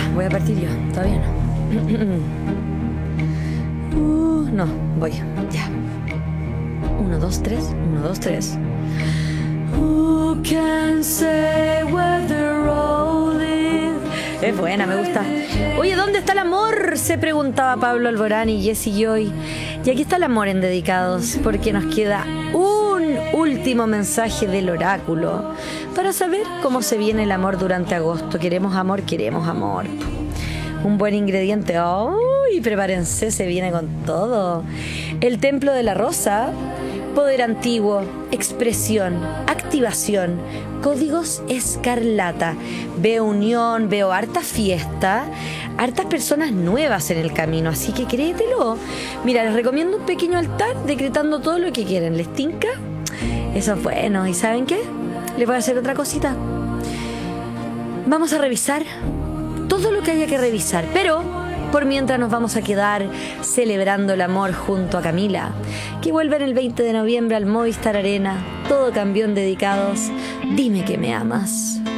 voy a partir yo. Todavía no. No, voy. Ya. 1, 2, 3. 1, 2, 3. Who can say where the road is? Es buena, me gusta. Oye, ¿dónde está el amor? Se preguntaba Pablo Alborán y Jessie Joy. Y aquí está el amor en Dedicados, porque nos queda un último mensaje del oráculo para saber cómo se viene el amor durante agosto. Queremos amor, queremos amor. Un buen ingrediente. ¡Uy! Prepárense, se viene con todo. El templo de la rosa. Poder antiguo, expresión, activación, códigos escarlata. Veo unión, veo harta fiesta, hartas personas nuevas en el camino, así que créetelo. Mira, les recomiendo un pequeño altar decretando todo lo que quieren. ¿Les tinca? Eso es bueno. ¿Y saben qué? Les voy a hacer otra cosita. Vamos a revisar todo lo que haya que revisar, pero por mientras nos vamos a quedar celebrando el amor junto a Camila, que vuelve en el 20 de noviembre al Movistar Arena. Todo cambió en Dedicados. Dime que me amas.